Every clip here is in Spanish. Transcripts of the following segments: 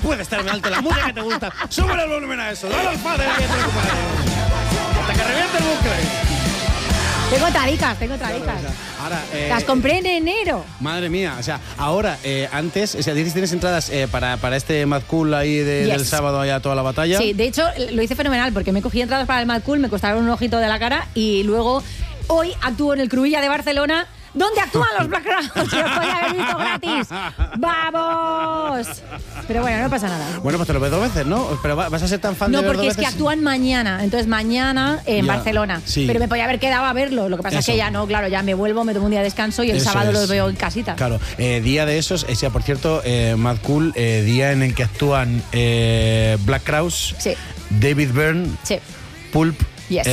puede estar en alto la música que te gusta. Súbele el volumen a eso. Dale al padre. Hasta que reviente el bucle. Tengo taricas. Ahora, las compré en enero. Madre mía, o sea, ahora, antes, o sea, dices, tienes entradas para este Mad Cool ahí del sábado allá toda la batalla. Sí, de hecho, lo hice fenomenal porque me cogí entradas para el Mad Cool, me costaron un ojito de la cara y luego hoy actúo en el Cruïlla de Barcelona, donde actúan los Black Crowes, que os podía haber visto gratis. ¡Vamos! Pero bueno, no pasa nada. Bueno, pues te lo ves 2 veces, ¿no? Pero vas a ser tan fan de verlo 2 veces. No, porque es que actúan mañana. Entonces mañana en Barcelona. Sí. Pero me podía haber quedado a verlo. Lo que pasa es que ya no, claro, ya me vuelvo, me tomo un día de descanso y el sábado los veo en casita. Claro, día de esos, por cierto, Mad Cool, día en el que actúan Black Crowes, David Byrne, Pulp,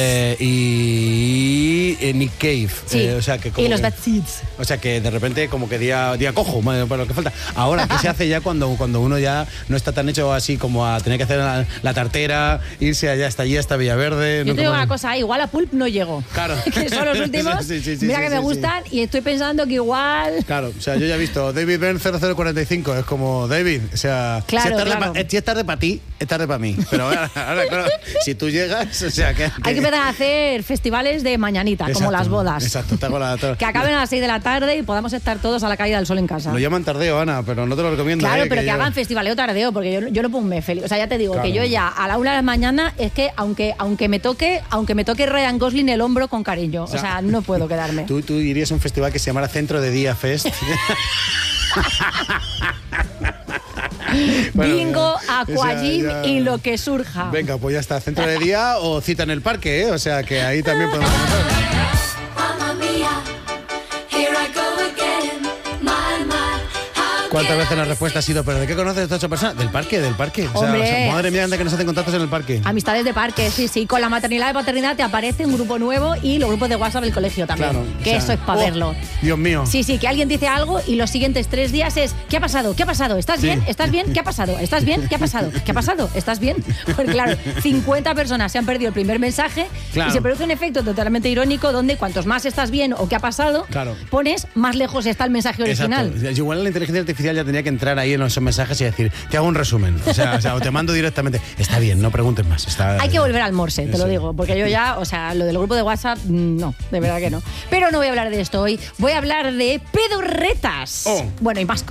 y Nick Cave. O sea, que como y los Bad Seeds. O sea que de repente como que día cojo, para lo que falta. Ahora, ¿qué se hace ya cuando uno ya no está tan hecho así como a tener que hacer la tartera, irse allá hasta allí, hasta Villaverde? Yo te digo una cosa, igual a Pulp no llego. Claro. Que son los últimos. Mira que me gustan y estoy pensando que igual... Claro, o sea, yo ya he visto David Byrne 0045, es como David, o sea, claro, si es tarde para ti, es tarde para mí. Pero ahora, claro, si tú llegas, o sea, que hay que empezar a hacer festivales de mañanita, como las bodas. Exacto, que acaben a las 6 de la tarde y podamos estar todos a la caída del sol en casa. Lo llaman tardeo, Ana, pero no te lo recomiendo. Claro, pero que hagan festivaleo tardeo, porque yo no puedo un mes feliz. O sea, ya te digo que yo ya a la 1 de la mañana es que aunque me toque Ryan Gosling el hombro con cariño, o sea no puedo quedarme. Tú irías a un festival que se llamara Centro de Día Fest. Bingo, aquagym y lo que surja. Venga, pues ya está, centro de día o cita en el parque, ¿eh? O sea que ahí también podemos hacer. ¿Cuántas veces la respuesta ha sido, pero de qué conoces a estas 8 personas? Del parque. O sea, madre mía, anda que nos hacen contactos en el parque. Amistades de parque, sí. Con la maternidad y paternidad te aparece un grupo nuevo y los grupos de WhatsApp del colegio también. Claro, que eso es para verlo. Dios mío. Sí, que alguien dice algo y los siguientes 3 días es ¿qué ha pasado? ¿Estás bien? ¿Estás bien? ¿Qué ha pasado? ¿Estás bien? ¿Qué ha pasado? ¿Qué ha pasado? ¿Estás bien? Porque claro, 50 personas se han perdido el primer mensaje y se produce un efecto totalmente irónico donde cuantos más estás bien o qué ha pasado, pones más lejos está el mensaje original. Exacto. Igual la inteligencia artificial ya tendría que entrar ahí en esos mensajes y decir, te hago un resumen. O sea, o te mando directamente. Está bien, no preguntes más. Hay que volver al Morse, te lo digo, porque yo ya, o sea, lo del grupo de WhatsApp, no, de verdad que no. Pero no voy a hablar de esto hoy. Voy a hablar de pedorretas. Bueno, y más